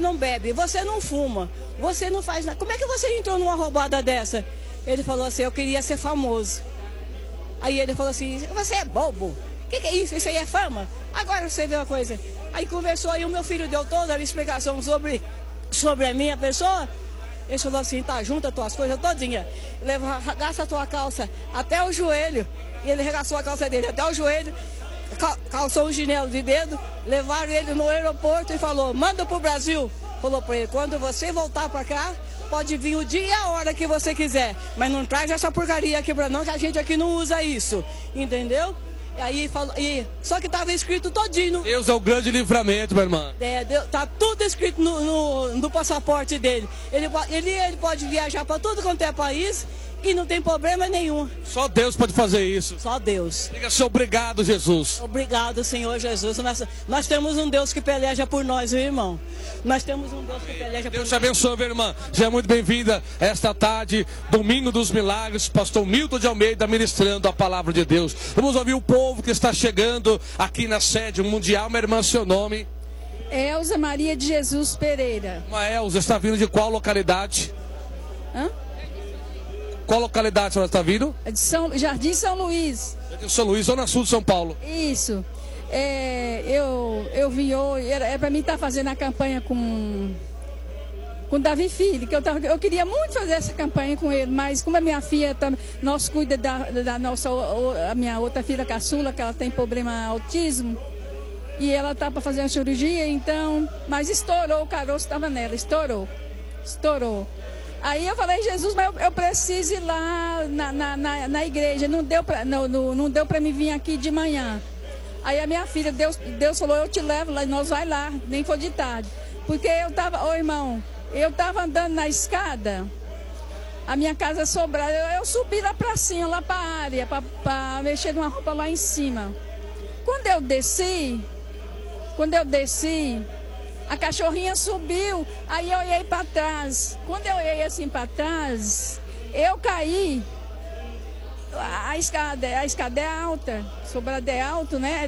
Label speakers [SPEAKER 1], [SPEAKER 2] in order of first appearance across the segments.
[SPEAKER 1] não bebe, você não fuma, você não faz nada. Como é que você entrou numa roubada dessa? Ele falou assim, eu queria ser famoso. Aí ele falou assim, você é bobo. O que é isso? Isso aí é fama? Agora você vê uma coisa. Aí conversou, aí o meu filho deu toda a explicação sobre a minha pessoa. Ele falou assim, tá, junta as tuas coisas todinha. Gasta a tua calça até o joelho. E ele regaçou a calça dele até o joelho. Calçou um chinelo de dedo. Levaram ele no aeroporto e falou, manda pro Brasil. Falou pra ele, quando você voltar pra cá, pode vir o dia e a hora que você quiser. Mas não traz essa porcaria aqui pra não, que a gente aqui não usa isso. Entendeu? Aí falou, só que estava escrito todinho.
[SPEAKER 2] Deus é o grande livramento, minha irmã.
[SPEAKER 1] Tá tudo escrito no passaporte dele. Ele pode viajar para tudo quanto é país e não tem problema nenhum.
[SPEAKER 2] Só Deus pode fazer isso.
[SPEAKER 1] Só Deus.
[SPEAKER 2] Diga assim, obrigado, Jesus.
[SPEAKER 1] Obrigado, Senhor Jesus. Nós temos um Deus que peleja por nós, meu irmão. Nós temos um Deus que peleja por nós.
[SPEAKER 2] Deus te abençoe, minha irmã. Seja muito bem-vinda esta tarde, Domingo dos Milagres, pastor Milton de Almeida ministrando a palavra de Deus. Vamos ouvir o povo que está chegando aqui na sede mundial. Minha irmã, seu nome?
[SPEAKER 3] Elza Maria de Jesus Pereira.
[SPEAKER 2] Uma Elza, está vindo de qual localidade?
[SPEAKER 3] Hã?
[SPEAKER 2] Qual localidade a senhora está vindo?
[SPEAKER 3] É de Jardim São Luís.
[SPEAKER 2] Jardim São Luís, Zona Sul de São Paulo.
[SPEAKER 3] Isso. Eu vim hoje, era para mim estar fazendo a campanha com Davi Filho, que eu queria muito fazer essa campanha com ele, mas como a minha filha, nós cuida a minha outra filha caçula, que ela tem problema autismo, e ela tá para fazer uma cirurgia, então, mas estourou, o caroço estava nela, estourou. Aí eu falei, Jesus, mas eu preciso ir lá na igreja. Não deu para me vir aqui de manhã. Aí a minha filha, Deus falou, eu te levo lá, nós vai lá, nem for de tarde. Porque eu tava andando na escada, a minha casa sobrada, eu subi lá pra cima, lá pra área, pra mexer numa roupa lá em cima. Quando eu desci, a cachorrinha subiu, aí eu olhei para trás. Quando eu olhei assim para trás, eu caí. A escada é alta, sobrada é alto, né?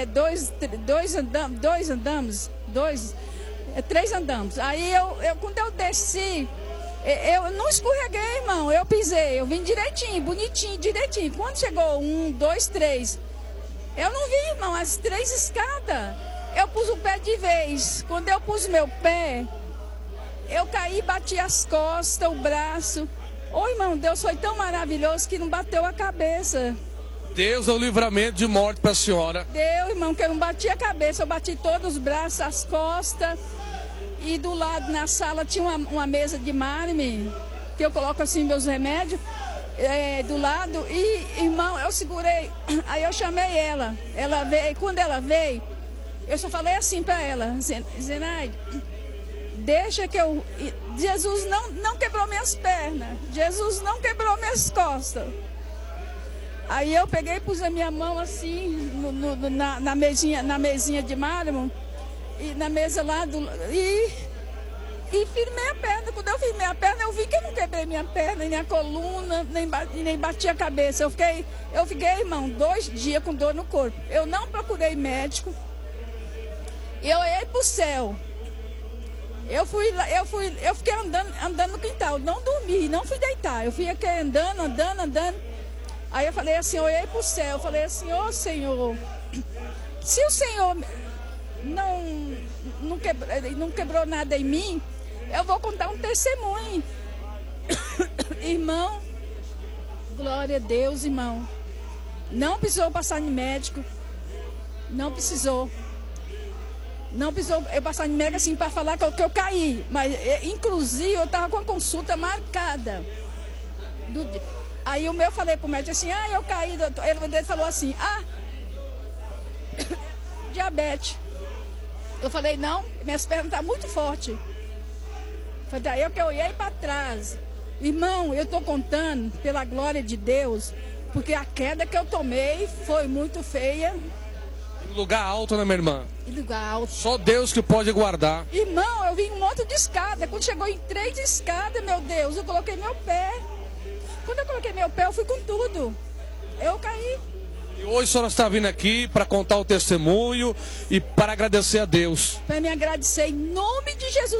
[SPEAKER 3] Três andamos. Aí quando eu desci, eu não escorreguei, irmão. Eu pisei, eu vim direitinho, bonitinho, direitinho. Quando chegou 1, 2, 3, eu não vi, irmão, as 3 escadas. Eu pus o pé de vez. Quando eu pus meu pé, eu caí, bati as costas, o braço. Ô, irmão, Deus foi tão maravilhoso que não bateu a cabeça.
[SPEAKER 2] Deus é o livramento de morte para a senhora.
[SPEAKER 3] Deu, irmão, que eu não bati a cabeça. Eu bati todos os braços, as costas. E do lado, na sala, tinha uma mesa de mármore, que eu coloco assim meus remédios. Do lado. E, irmão, eu segurei. Aí eu chamei ela. Ela veio. Quando ela veio, eu só falei assim para ela, Zenaide, deixa que eu... Jesus não quebrou minhas pernas, Jesus não quebrou minhas costas. Aí eu peguei e pus a minha mão assim, na mesinha de mármore, e na mesa lá, e firmei a perna. Quando eu firmei a perna, eu vi que eu não quebrei minha perna, nem a coluna, nem bati a cabeça. Eu fiquei, irmão, 2 dias com dor no corpo. Eu não procurei médico. Eu olhei pro céu. Eu fiquei andando no quintal. Não dormi, não fui deitar. Eu fui aqui andando. Aí eu falei assim, eu olhei pro céu. Eu falei assim, ô Senhor, se o Senhor não quebrou nada em mim, eu vou contar um testemunho. Irmão, glória a Deus, irmão. Não precisou passar em médico. Não precisou eu passar em médico assim para falar que eu caí. Mas, inclusive, eu estava com a consulta marcada. Aí eu falei pro médico assim, eu caí, doutor. Ele falou assim, diabetes. Eu falei, não, minhas pernas estão muito fortes. Aí eu olhei para trás. Irmão, eu estou contando pela glória de Deus, porque a queda que eu tomei foi muito feia.
[SPEAKER 2] Lugar alto, né, minha irmã?
[SPEAKER 3] Lugar alto.
[SPEAKER 2] Só Deus que pode guardar.
[SPEAKER 3] Irmão, eu vim um monte de escada. Quando chegou em 3 escadas, meu Deus, eu coloquei meu pé. Quando eu coloquei meu pé, eu fui com tudo. Eu caí.
[SPEAKER 2] E hoje a senhora está vindo aqui para contar o testemunho e para agradecer a Deus.
[SPEAKER 3] Para me agradecer em nome de Jesus.